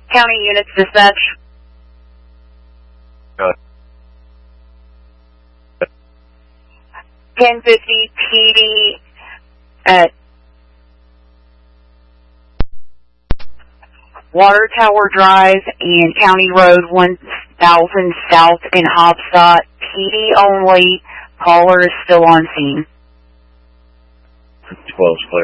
County units dispatch. Go ahead. 1050 PD at Water Tower Drive and County Road 1000 South in Hopscott. PD only. Caller is still on scene. 12's clear.